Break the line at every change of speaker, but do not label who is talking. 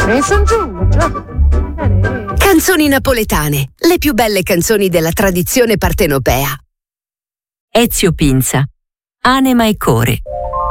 E son giù, già.
Canzoni napoletane, le più belle canzoni della tradizione partenopea.
Ezio Pinza, Anima e Core.